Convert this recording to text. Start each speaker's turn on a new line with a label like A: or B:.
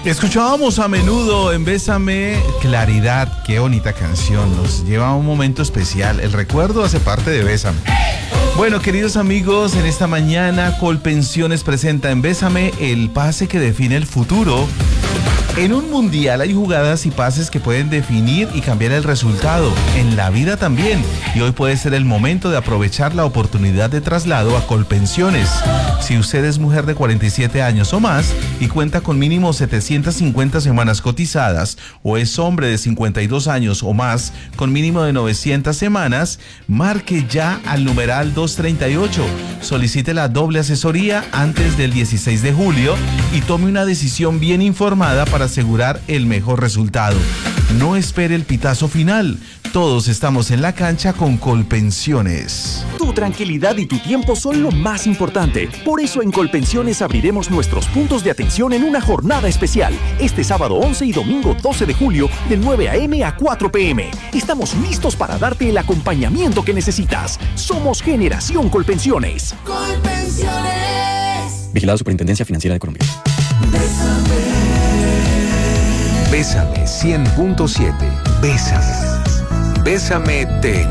A: Escuchábamos a menudo en Bésame Claridad. Qué bonita canción, nos lleva a un momento especial. El recuerdo hace parte de Bésame. Bueno, queridos amigos, en esta mañana Colpensiones presenta en Bésame el pase que define el futuro. En un mundial hay jugadas y pases que pueden definir y cambiar el resultado. En la vida también. Y hoy puede ser el momento de aprovechar la oportunidad de traslado a Colpensiones. Si usted es mujer de 47 años o más y cuenta con mínimo 750 semanas cotizadas, o es hombre de 52 años o más con mínimo de 900 semanas, marque ya al numeral 238. Solicite la doble asesoría antes del 16 de julio y tome una decisión bien informada para asegurar el mejor resultado. No espere el pitazo final. Todos estamos en la cancha con Colpensiones.
B: Tu tranquilidad y tu tiempo son lo más importante. Por eso en Colpensiones abriremos nuestros puntos de atención en una jornada especial. Este sábado 11 y domingo 12 de julio, de 9 a.m. a 4 p.m. Estamos listos para darte el acompañamiento que necesitas. Somos Generación Colpensiones.
C: Colpensiones.
D: Vigilado Superintendencia Financiera de Colombia.
E: Bésame 100.7. Bésame. Bésame te